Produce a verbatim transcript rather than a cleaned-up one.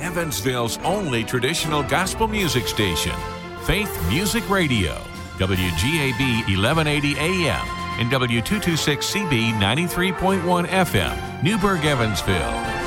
Evansville's only traditional gospel music station, Faith Music Radio, W G A B eleven eighty A M and W two twenty-six C B ninety-three point one F M, Newburgh, Evansville.